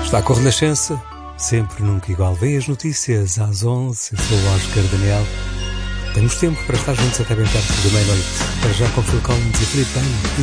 Está com a Renascença, sempre nunca igual. Vem as notícias às 11. Eu sou o Oscar Daniel. Temos tempo para estar juntos até bem perto da meia-noite. Para já com Phil Collins e Felipe Bem.